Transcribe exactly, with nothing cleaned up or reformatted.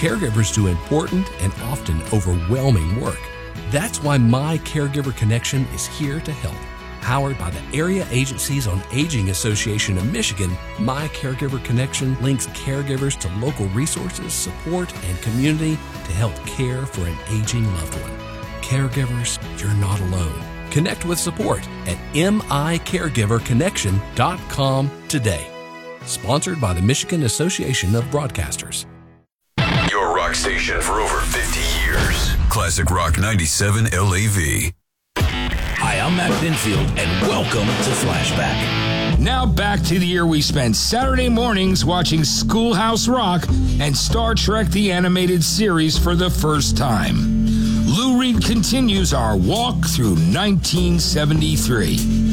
Caregivers do important and often overwhelming work. That's why My Caregiver Connection is here to help. Powered by the Area Agencies on Aging Association of Michigan, My Caregiver Connection links caregivers to local resources, support, and community to help care for an aging loved one. Caregivers, you're not alone. Connect with support at M I caregiver connection dot com today. Sponsored by the Michigan Association of Broadcasters. Your rock station for over fifty years. Classic Rock ninety-seven L A V. Hi, I'm Matt Binfield, and welcome to Flashback. Now back to the year we spent Saturday mornings watching Schoolhouse Rock and Star Trek the Animated Series for the first time. Lou Reed continues our walk through nineteen seventy-three.